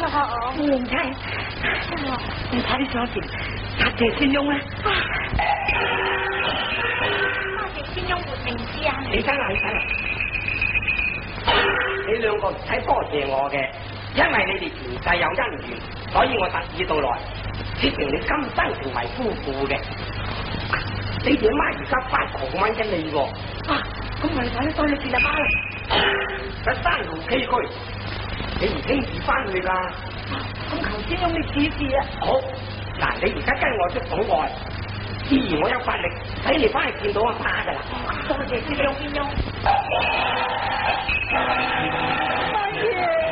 唔該，你快啲上前，答謝仙翁啦！ 多謝仙翁活命之恩。 起身啦，起身啦！你兩個唔使多謝我嘅，因為你哋前世有姻緣，所以我特意到來，決定你今生成為夫婦嘅。你哋阿媽而家發狂揾緊你喎。 咁我哋快啲去見阿媽啦！ 喺山路崎嶇，你唔輕易翻去啦。 咁求仙翁你指示啊！ 好，嗱，你而家跟我出島外，自然我有法力使你翻去見到阿媽噶啦。 多謝仙翁。 媽爺。